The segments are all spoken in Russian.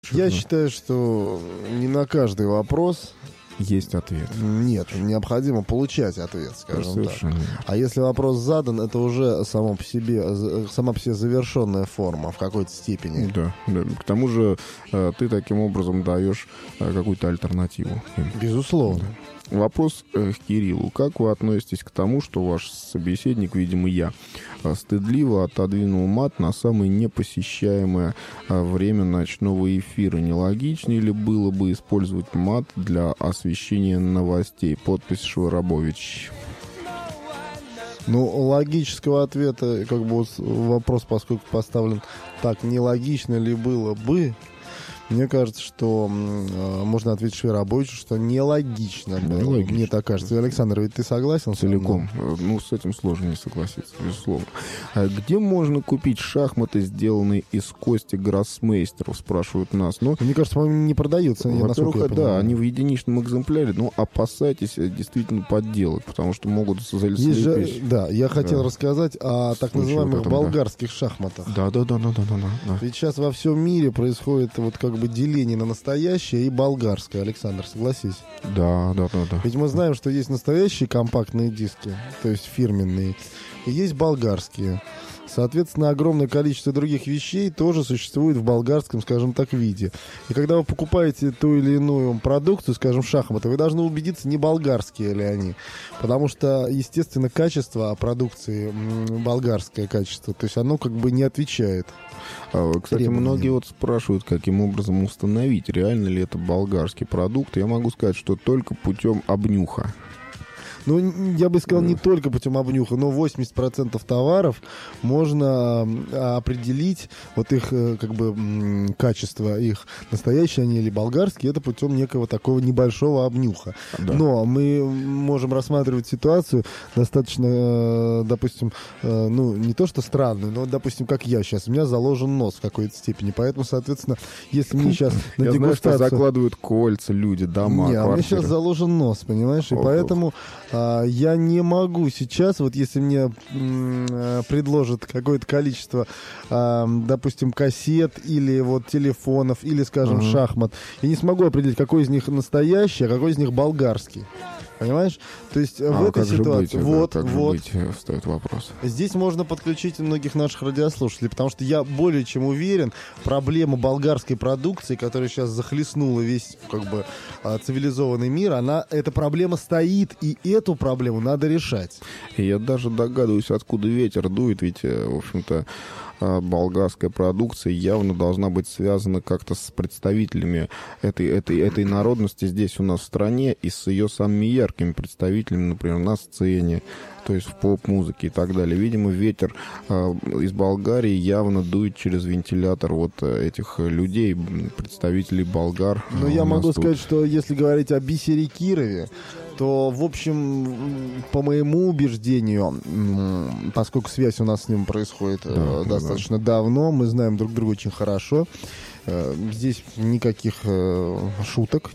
Я считаю, что не на каждый вопрос есть ответ. Нет, необходимо получать ответ, скажем Совершенно. так. А если вопрос задан, это уже сама по себе завершенная форма в какой-то степени. Да. К тому же ты таким образом даешь какую-то альтернативу. Безусловно. Вопрос к Кириллу. Как вы относитесь к тому, что ваш собеседник, видимо, я, стыдливо отодвинул мат на самое непосещаемое время ночного эфира? Нелогичнее ли было бы использовать мат для освещения новостей? Подпись Шварабович. Ну, логического ответа, как бы вот вопрос, поскольку поставлен так, нелогично ли было бы, мне кажется, что можно ответить Шварабовичу, что нелогично было. Мне так кажется. Александр, ведь ты согласен? Целиком. Ну, с этим сложно не согласиться, безусловно. А где можно купить шахматы, сделанные из кости гроссмейстеров, спрашивают нас. Но, мне кажется, по-моему, не продаются. Во-первых, да, они в единичном экземпляре, но опасайтесь действительно подделать, потому что могут залезть. Да, я хотел рассказать о так называемых болгарских шахматах. Да. Ведь сейчас во всем мире происходит вот как бы деление на настоящее и болгарское, Александр, согласись? Да. Ведь мы знаем, что есть настоящие компактные диски, то есть фирменные, и есть болгарские. Соответственно, огромное количество других вещей тоже существует в болгарском, скажем так, виде. И когда вы покупаете ту или иную продукцию, скажем, шахматы, вы должны убедиться, не болгарские ли они. Потому что, естественно, качество продукции, болгарское качество, то есть оно как бы не отвечает. Кстати, многие вот спрашивают, каким образом установить, реально ли это болгарский продукт. Я могу сказать, что только путем обнюха. Ну, я бы сказал, не только путем обнюха, но 80% товаров можно определить, вот их, как бы, качество их, настоящие они или болгарские, это путем некого такого небольшого обнюха. Да. Но мы можем рассматривать ситуацию достаточно, допустим, ну, не то что странную, но, допустим, как я сейчас, у меня заложен нос в какой-то степени, поэтому, соответственно, если мне сейчас на дегустацию... Я знаю, что закладывают кольца люди, дома, квартиры. У меня сейчас заложен нос, понимаешь, и поэтому... Я не могу сейчас, вот если мне предложат какое-то количество, допустим, кассет или вот телефонов, или, скажем, шахмат, я не смогу определить, какой из них настоящий, а какой из них болгарский. Понимаешь? То есть в этой ситуации... Встает вопрос. Здесь можно подключить многих наших радиослушателей, потому что я более чем уверен, проблема болгарской продукции, которая сейчас захлестнула весь, как бы, цивилизованный мир, эта проблема стоит, и эту проблему надо решать. И я даже догадываюсь, откуда ветер дует, ведь, в общем-то, болгарская продукция явно должна быть связана как-то с представителями этой народности здесь у нас в стране и с ее самыми яркими представителями, например, на сцене, то есть в поп-музыке и так далее. Видимо, ветер из Болгарии явно дует через вентилятор вот этих людей, представителей болгар. Но я могу сказать, что если говорить о Бисере Кирове, то, в общем, по моему убеждению, поскольку связь у нас с ним происходит достаточно давно, мы знаем друг друга очень хорошо, здесь никаких шуток,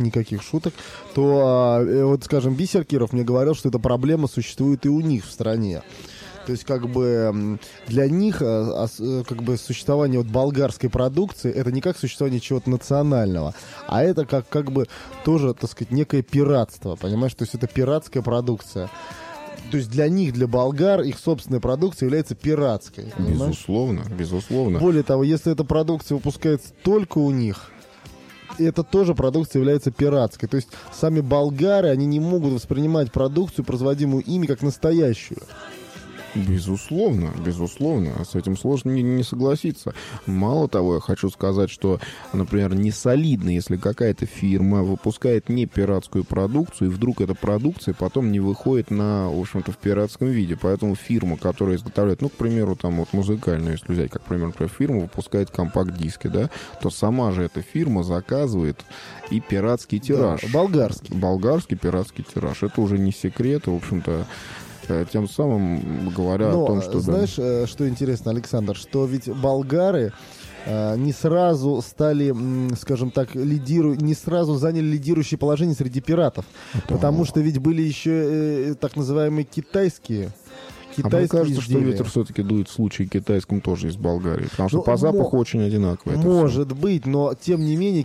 то, вот, скажем, Бисер Киров мне говорил, что эта проблема существует и у них в стране. То есть, как бы, для них, как бы, существование вот болгарской продукции, это не как существование чего-то национального, а это как бы тоже, так сказать, некое пиратство, понимаешь? То есть, это пиратская продукция. То есть, для них, для болгар, их собственная продукция является пиратской. Понимаешь? Безусловно. Более того, если эта продукция выпускается только у них, это тоже продукция является пиратской. То есть, сами болгары, они не могут воспринимать продукцию, производимую ими, как настоящую. Безусловно, с этим сложно не согласиться. Мало того, я хочу сказать, что, например, не солидно, если какая-то фирма выпускает не пиратскую продукцию, и вдруг эта продукция потом не выходит в общем-то, в пиратском виде. Поэтому фирма, которая изготовляет, к примеру, там вот музыкальную, если взять, как пример, фирма выпускает компакт-диски, да, то сама же эта фирма заказывает и пиратский тираж. Да, болгарский пиратский тираж. Это уже не секрет, в общем-то. Тем самым говоря о том, что... Знаешь, что интересно, Александр, что ведь болгары не сразу стали, скажем так, не сразу заняли лидирующее положение среди пиратов. Да. Потому что ведь были еще так называемые китайские китайские мне кажется, изделия. что ветер все-таки дует в случае китайском тоже из Болгарии, потому что Ну, по запаху очень одинаково. это Может быть, но тем не менее